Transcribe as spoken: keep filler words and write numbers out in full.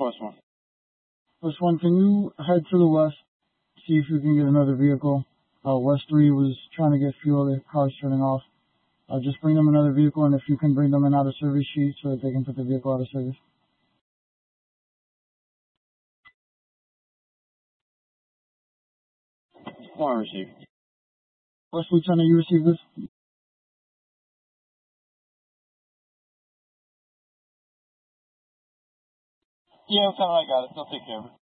Plus one. Plus one, can you head to the west, see if you can get another vehicle? Uh, West three was trying to get fuel, the car's turning off. Uh, just bring them another vehicle, and if you can bring them an out-of-service sheet so that they can put the vehicle out of service. One received. First Lieutenant, you received this? Yeah, Lieutenant, I got it. They'll take care of it.